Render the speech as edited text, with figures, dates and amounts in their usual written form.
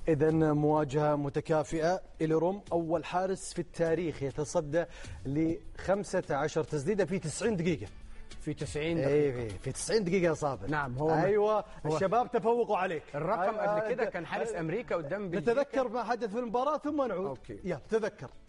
إذا مواجهة متكافئة. إليروم أول حارس في التاريخ يتصدى ل 15 تسديدة في 90 دقيقة. في 90 دقيقة. في 90 دقيقة يا صابر. نعم هو أيوة هو الشباب تفوقوا عليك. الرقم قبل كده كان حارس أمريكا قدام بلجيكا. نتذكر ما حدث في المباراة ثم نعود. أوكي. يلا تذكر.